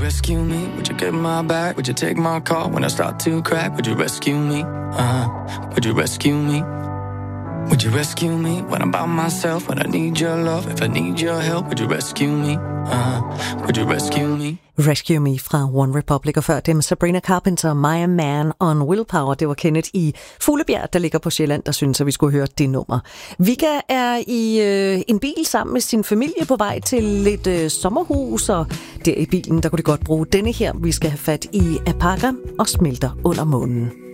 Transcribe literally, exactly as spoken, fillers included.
rescue me? Would you get my back? Would you take my call when I start to crack? Would you rescue me? Uh-huh. Would you rescue me? Would you rescue me when I'm by myself? When I need your love, if I need your help, would you rescue me? Uh-huh. Would you rescue me? Rescue Me fra One Republic, og før dem Sabrina Carpenter, My Man on Willpower. Det var Kenneth i Fuglebjerg, der ligger på Sjælland, der synes, at vi skulle høre det nummer. Vika er i øh, en bil sammen med sin familie på vej til et øh, sommerhus, og der i bilen, der kunne de godt bruge denne her. Vi skal have fat i Apaka og Smelter under månen.